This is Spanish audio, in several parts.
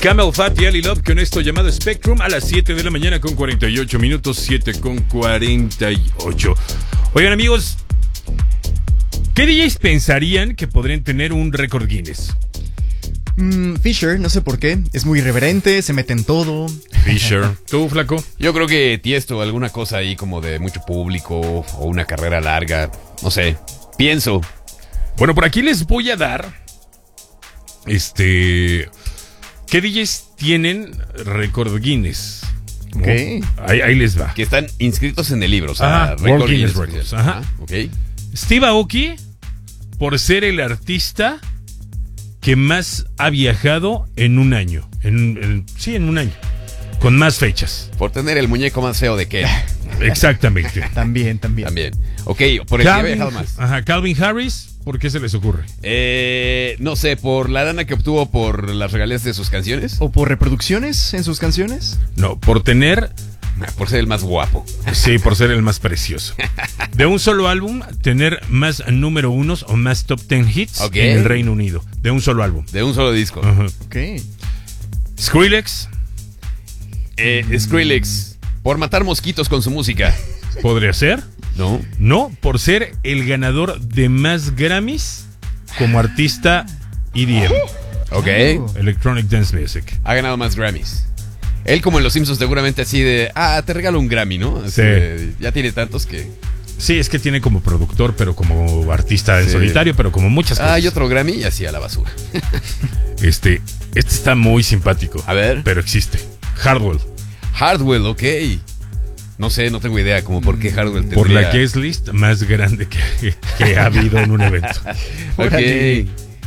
Camel Fat y Ali Love con esto llamado Spectrum a las 7 de la mañana con 48 minutos, 7 con 48. Oigan amigos, ¿qué DJs pensarían que podrían tener un récord Guinness? Fisher, no sé por qué, es muy irreverente, se mete en todo. Fisher, ¿tú, flaco? Yo creo que Tiesto, alguna cosa ahí como de mucho público o una carrera larga, no sé, pienso. Bueno, por aquí les voy a dar, ¿qué DJs tienen récord Guinness? Ok. Ahí les va. Que están inscritos en el libro, o sea, World Guinness Records. Ajá. Ok. Steve Aoki, por ser el artista que más ha viajado en un año. En un año. Con más fechas. Por tener el muñeco más feo de qué. Exactamente. También. Ok, por el que ha viajado más. Ajá, Calvin Harris, ¿por qué se les ocurre? No sé, por la lana que obtuvo por las regalías de sus canciones. ¿O por reproducciones en sus canciones? No, por tener... Por ser el más guapo. Sí, por ser el más precioso. De un solo álbum, tener más número unos o más top 10 hits en el Reino Unido. De un solo álbum. De un solo disco. Ajá. Ok. Skrillex. Skrillex, por matar mosquitos con su música. ¿Podría ser? No. No, por ser el ganador de más Grammys como artista EDM. Ok. Electronic Dance Music. Ha ganado más Grammys. Él, como en Los Simpsons, seguramente así de, te regalo un Grammy, ¿no? Así de, ya tiene tantos que... Sí, es que tiene como productor, pero como artista en solitario, pero como muchas cosas. Hay otro Grammy y así a la basura. Este está muy simpático. A ver. Pero existe. Hardwell. Hardwell, ok. No sé, no tengo idea como por qué Hardwell tendría... Por la guest list más grande que ha habido en un evento. Ok.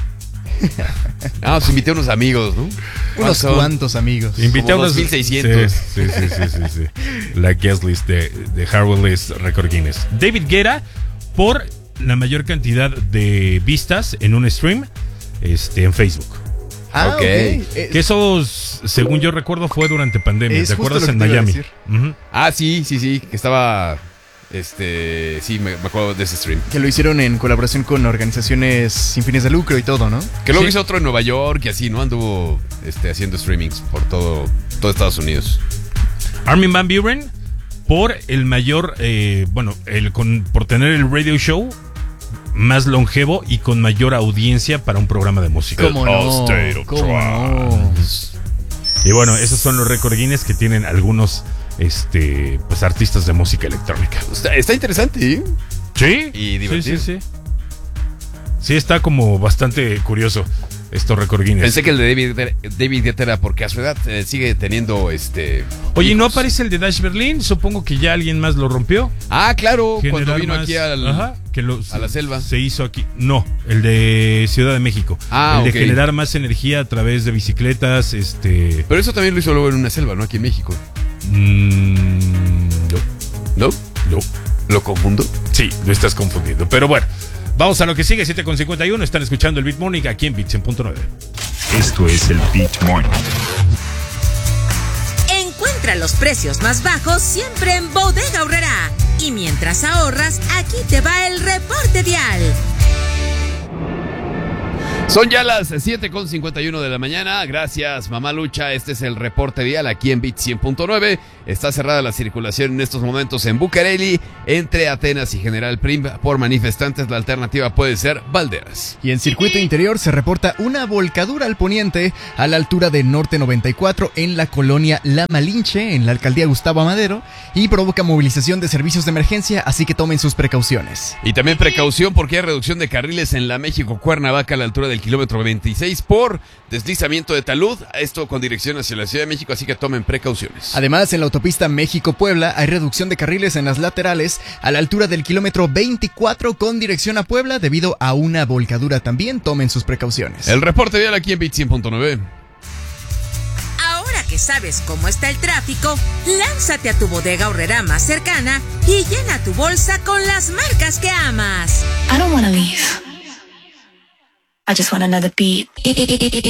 Pues invité a unos amigos, ¿no? Unos cuantos amigos. Invité a Como unos 2600. Sí. La guest list de Hardwell es récord Guinness. David Guetta, por la mayor cantidad de vistas en un stream en Facebook. Ok. Que eso, según yo recuerdo, fue durante pandemia. ¿Te acuerdas? En Miami. Sí, que estaba... sí, me acuerdo de ese stream. Que lo hicieron en colaboración con organizaciones sin fines de lucro y todo, ¿no? Que luego hizo otro en Nueva York y así, ¿no? Anduvo haciendo streamings por todo Estados Unidos. Armin van Buuren, por el mayor, por tener el radio show más longevo y con mayor audiencia para un programa de música. ¿Cómo no? Y bueno, esos son los récord Guinness que tienen algunos artistas de música electrónica. Está interesante, ¿eh? Sí. Y divertido. Sí. Sí, está como bastante curioso estos récord Guinness. Pensé que el de David Guetta era porque a su edad sigue teniendo Oye, hijos. ¿no aparece el de Dash Berlin? Supongo que ya alguien más lo rompió. Claro, Generar cuando vino más, aquí a la selva. Se hizo aquí. No, el de Ciudad de México. El de generar más energía a través de bicicletas, Pero eso también lo hizo luego en una selva, ¿no? Aquí en México. No. ¿Lo confundo? Sí, lo estás confundiendo. Pero bueno, vamos a lo que sigue. 7:51. Están escuchando el Beat Morning aquí en Beat 100.9. Esto es el Beat Morning. Encuentra los precios más bajos siempre en Bodega Aurrerá. Y mientras ahorras, aquí te va el reporte vial. Son ya las 7:51 de la mañana. Gracias, Mamá Lucha. Este es el reporte vial aquí en Beat 100.9. Está cerrada la circulación en estos momentos en Bucareli, entre Atenas y General Prim. Por manifestantes, la alternativa puede ser Valderas. Y en circuito interior se reporta una volcadura al poniente a la altura de Norte 94 en la colonia La Malinche, en la alcaldía Gustavo Amadero, y provoca movilización de servicios de emergencia, así que tomen sus precauciones. Y también precaución porque hay reducción de carriles en la México-Cuernavaca a la altura del kilómetro 26 por deslizamiento de talud, esto con dirección hacia la Ciudad de México, así que tomen precauciones. Además, en la autopista México-Puebla hay reducción de carriles en las laterales a la altura del kilómetro 24 con dirección a Puebla debido a una volcadura también, tomen sus precauciones. El reporte vial aquí en Beat 100.9. Ahora que sabes cómo está el tráfico, lánzate a tu Bodega Aurrerá más cercana y llena tu bolsa con las marcas que amas. I don't wanna leave. I just want another beat.